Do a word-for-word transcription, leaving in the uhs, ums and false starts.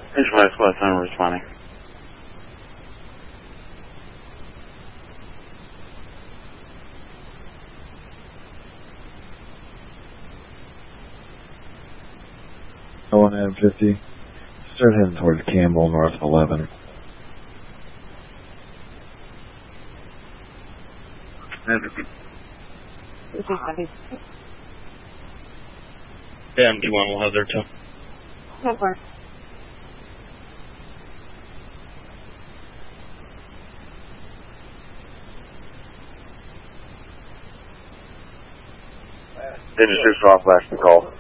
Visualize West, I'm responding. one M fifty. Start heading towards Campbell, north of eleven. Yeah, M D one will have their toe. Over. Then just off last call.